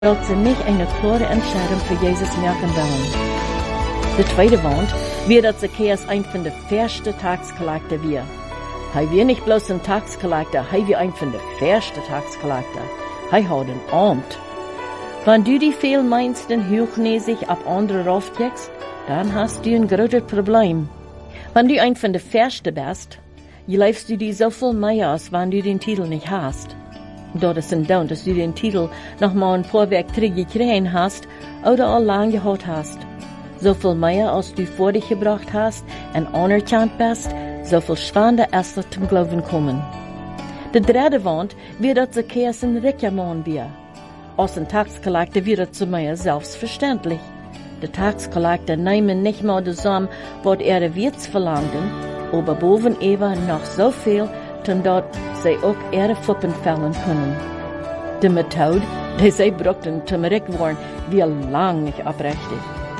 dat ze nicht eine klare Entscheidung für Jesus merken wollen. De tweede Wand wird dat Zacchaeus ein von de verste Tagskollector wir. Hij wir nicht bloß ein Tagskollector, hij wir ein von de verste Tagskollector. Hij hat ein Amt. Wenn du die viel meinst und hochnäsig ab andere raufjagst, dann hast du ein großes Problem. Wenn du ein von de verste bist, leifst du dir so viel mehr aus, wenn du den Titel nicht hast. Dort ist ein Down, dass du den Titel noch mal ein paar Weg zurückgekriegt hast oder all lang gehabt hast. So viel mehr, als du vor dich gebracht hast und anerkannt bist, so viel schwander erst zum Glauben kommen. De dritte Wand wird dat Zacchaeus ein reicher Mann wir. Als ein Taxkollector wird das zu mir selbstverständlich. Der Taxkollector nehmen nicht mal zusammen, was der Wirts verlangten, aber boven Eva noch so viel, dat sie auch ihre Fuppen fällen können. Die Methode, die sie brauchten zum Rückwaren, wir lang nicht abrechtig.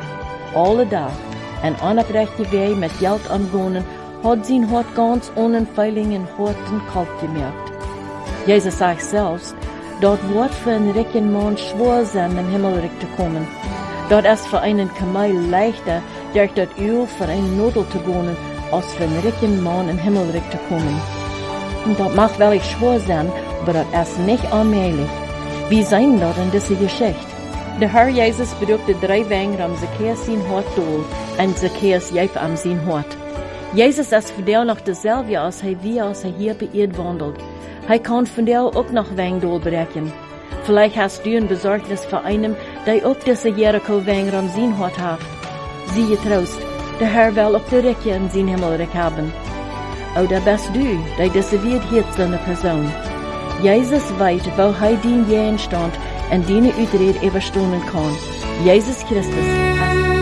Alle Tag en onaprechte Weg mit Geld umgehen, hat sie hat ganz unentfeilig in Hort und kalt gemerkt. Jesus sagt selbst, dort wird für einen reichen Mann schwer sein, im Himmelreich zu kommen. Dort ist für einen Kamel leichter, durch das Öl für einen Nudel zu gehen, als für einen reichen Mann im Himmelreich zu kommen. Und das mag wellig schwer sein, aber das ist nicht allmählich. Wie sein dort in dieser Geschichte? Der Herr Jesus brauchte 3 Wenger am Zacchaeus sein Hort dool, und Zacchaeus jäf am sein Hort. Jesus ist für dir noch dasselbe, als er hier bei ihr wandelt. Er kann von dir auch noch Wenger dool bereichen. Vielleicht hast du ein Besorgnis für einen, der auch diese Jericho-Wenger am sein Hort hat. Siehe Trost, der Herr will auch die Reiche in sein Himmelreich haben. Oder bist du, der diese wird hier so eine Person. Jesus weiß, wo er den Jähen stand und deine Utred überstehen kann. Jesus Christus